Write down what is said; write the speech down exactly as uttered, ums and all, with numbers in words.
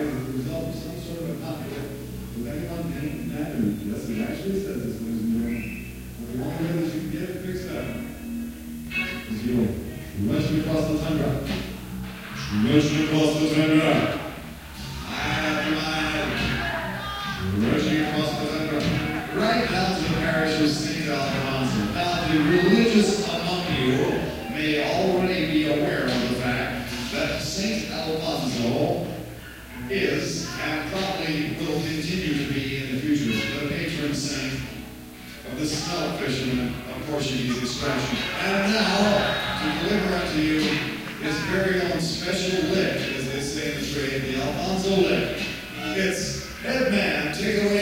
as a result of some sort of a conflict with anyone named that, and yes, it actually says this, ladies and gentlemen. But the only way that you can get it fixed up is you'll rush across the tundra. Rush across the tundra. I have my rushing across the tundra. Right down to the parish of Saint Alfonso. Now, the religious among you may already be aware of the fact that Saint Alfonso is, and probably will continue to be in the future, the patron saint of the snow fishermen of Portuguese extraction. And now, to deliver unto you his very own special lick, as they say in the trade, the Alfonso lick. It's Headman, take it away.